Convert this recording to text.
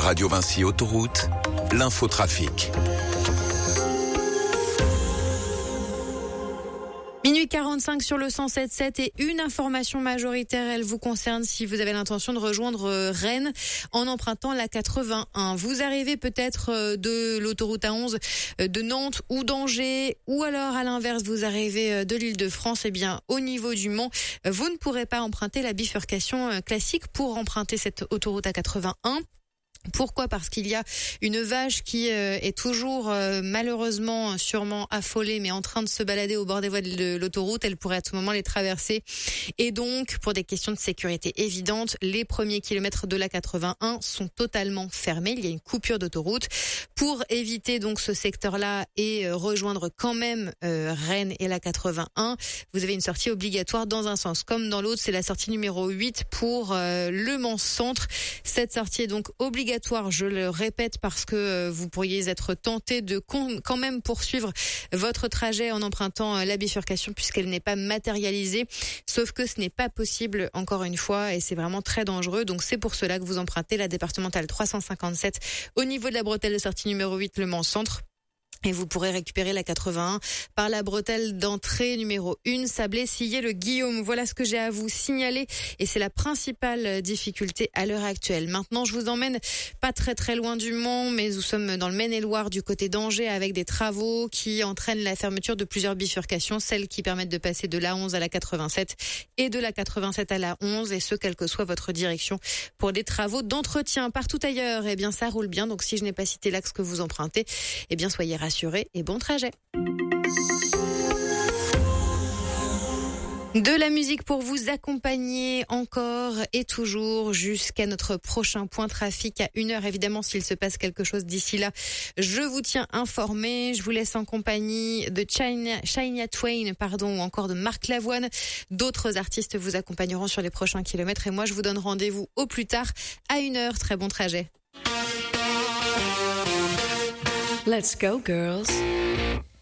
Radio Vinci Autoroute, l'infotrafic. Minuit 45 sur le 107.7 et une information majoritaire, elle vous concerne si vous avez l'intention de rejoindre Rennes en empruntant la 81. Vous arrivez peut-être de l'autoroute A11 de Nantes ou d'Angers, ou alors à l'inverse vous arrivez de l'Île-de-France. Eh bien, au niveau du Mans, vous ne pourrez pas emprunter la bifurcation classique pour emprunter cette autoroute A81. Pourquoi ? Parce qu'il y a une vache qui est toujours malheureusement sûrement affolée, mais en train de se balader au bord des voies de l'autoroute. Elle pourrait à tout moment les traverser. Et donc, pour des questions de sécurité évidentes, les premiers kilomètres de la 81 sont totalement fermés. Il y a une coupure d'autoroute. Pour éviter donc ce secteur-là et rejoindre quand même Rennes et la 81, vous avez une sortie obligatoire dans un sens comme dans l'autre. C'est la sortie numéro 8 pour Le Mans Centre. Cette sortie est donc obligatoire, je le répète, parce que vous pourriez être tenté de quand même poursuivre votre trajet en empruntant la bifurcation puisqu'elle n'est pas matérialisée. Sauf que ce n'est pas possible, encore une fois, et c'est vraiment très dangereux. Donc c'est pour cela que vous empruntez la départementale 357 au niveau de la bretelle de sortie numéro 8, Le Mans Centre. Et vous pourrez récupérer la 81 par la bretelle d'entrée numéro 1, Sablé-Sillé-le-Guillaume. Voilà ce que j'ai à vous signaler et c'est la principale difficulté à l'heure actuelle. Maintenant, je vous emmène pas très très loin du Mans, mais nous sommes dans le Maine-et-Loire du côté d'Angers avec des travaux qui entraînent la fermeture de plusieurs bifurcations, celles qui permettent de passer de la 11 à la 87 et de la 87 à la 11, et ce, quelle que soit votre direction. Pour des travaux d'entretien partout ailleurs, eh bien ça roule bien. Donc si je n'ai pas cité l'axe que vous empruntez, eh bien soyez rassurés et bon trajet. De la musique pour vous accompagner encore et toujours jusqu'à notre prochain point trafic à 1h. Évidemment, s'il se passe quelque chose d'ici là, je vous tiens informé. Je vous laisse en compagnie de Shania Twain, ou encore de Marc Lavoine. D'autres artistes vous accompagneront sur les prochains kilomètres et moi, je vous donne rendez-vous au plus tard à 1h. Très bon trajet. Let's go, girls.